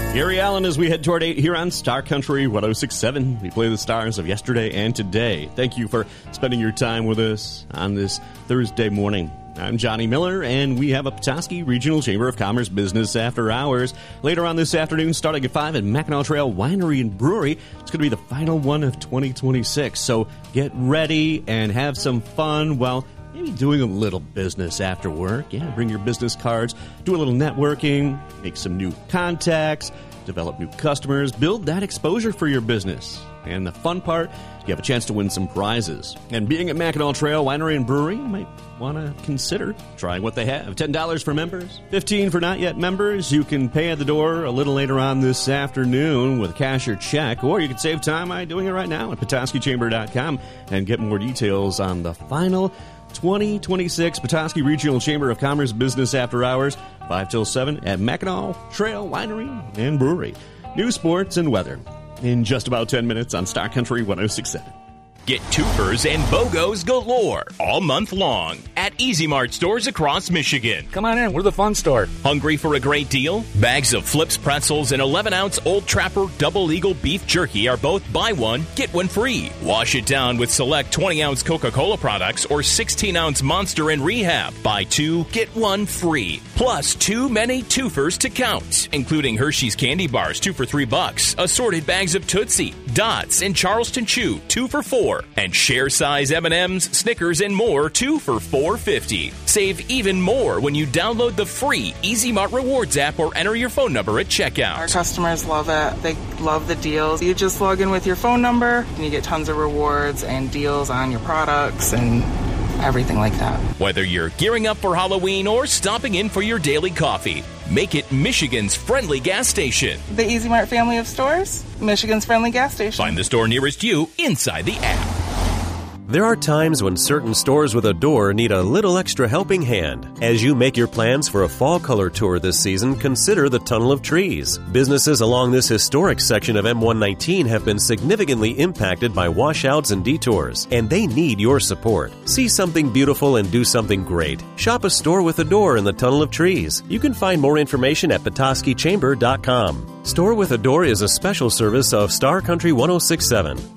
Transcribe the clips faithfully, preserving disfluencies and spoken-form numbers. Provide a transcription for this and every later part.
Gary Allen as we head toward eight here on Star Country one oh six point seven. We play the stars of yesterday and today. Thank you for spending your time with us on this Thursday morning. I'm Johnny Miller, and we have a Petoskey Regional Chamber of Commerce Business After Hours. Later on this afternoon, starting at five at Mackinac Trail Winery and Brewery. It's going to be the final one of twenty twenty-six, so get ready and have some fun while maybe doing a little business after work. Yeah, bring your business cards, do a little networking, make some new contacts, develop new customers, build that exposure for your business. And the fun part, you have a chance to win some prizes. And being at Mackinac Trail Winery and Brewery, you might want to consider trying what they have. ten dollars for members, fifteen dollars for not yet members. You can pay at the door a little later on this afternoon with cash or check, or you can save time by doing it right now at Petoskey Chamber dot com and get more details on the final twenty twenty-six Petoskey Regional Chamber of Commerce Business After Hours, five till seven at Mackinac Trail Winery and Brewery. News, sports, and weather in just about ten minutes on Star Country one oh six point seven. Get twofers and BOGOs galore all month long at Easy Mart stores across Michigan. Come on in, we're the fun store. Hungry for a great deal? Bags of Flips pretzels and eleven ounce Old Trapper Double Eagle beef jerky are both buy one, get one free. Wash it down with select twenty ounce Coca-Cola products or sixteen ounce Monster and Rehab. Buy two, get one free. Plus too many twofers to count, including Hershey's candy bars, two for three bucks. Assorted bags of Tootsie, Dots, and Charleston Chew, two for four. And share size M and M's, Snickers, and more, two for four fifty. Save even more when you download the free Easy Mart Rewards app or enter your phone number at checkout. Our customers love it. They love the deals. You just log in with your phone number, and you get tons of rewards and deals on your products and everything like that. Whether you're gearing up for Halloween or stopping in for your daily coffee, make it Michigan's friendly gas station. The Easy Mart family of stores, Michigan's friendly gas station. Find the store nearest you inside the app. There are times when certain stores with a door need a little extra helping hand. As you make your plans for a fall color tour this season, consider the Tunnel of Trees. Businesses along this historic section of M one nineteen have been significantly impacted by washouts and detours, and they need your support. See something beautiful and do something great. Shop a store with a door in the Tunnel of Trees. You can find more information at Petoskey Chamber dot com. Store with a Door is a special service of Star Country one oh six point seven.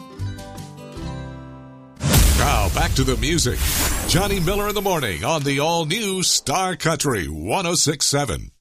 Now back to the music. Johnny Miller in the morning on the all-new Star Country one oh six point seven.